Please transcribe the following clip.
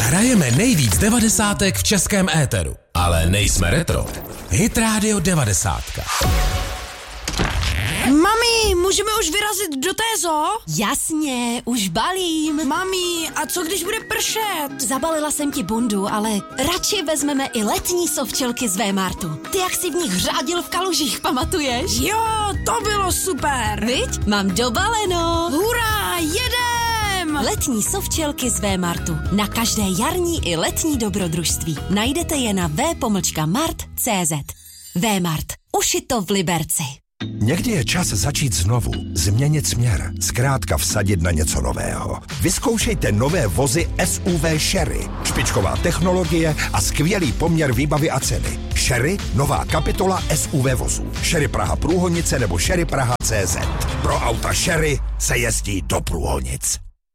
Hrajeme nejvíc devadesátek v českém éteru, ale nejsme retro. Hit Radio 90. Mami, můžeme už vyrazit do té zoo? Jasně, už balím. Mami, a co když bude pršet? Zabalila jsem ti bundu, ale radši vezmeme i letní sovčelky z Vémartu. Ty jak si v nich řádil v kalužích, pamatuješ? Jo, to bylo super. Viď? Mám dobaleno. Hurá, jedem! Letní sovčelky z Vémartu. Na každé jarní i letní dobrodružství. Najdete je na v.mart.cz. Vémart. Ušito v Liberci. Někdy je čas začít znovu, změnit směr, zkrátka vsadit na něco nového. Vyzkoušejte nové vozy SUV Sherry. Špičková technologie a skvělý poměr výbavy a ceny. Sherry, nová kapitola SUV vozů. Sherry Praha Průhonice nebo Sherry Praha CZ. Pro auta Sherry se jezdí do Průhonic.